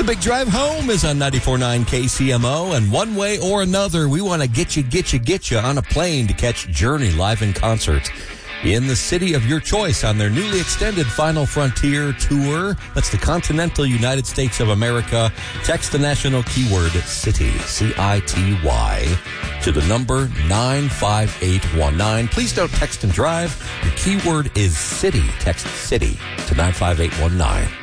Big Drive Home is on 94.9 KCMO, and one way or another, we want to get you on a plane to catch Journey live in concert in the city of your choice on their newly extended Final Frontier tour. That's the continental United States of America. Text the national keyword CITY, C-I-T-Y, to the number 95819. Please don't text and drive. The keyword is CITY. Text CITY to 95819.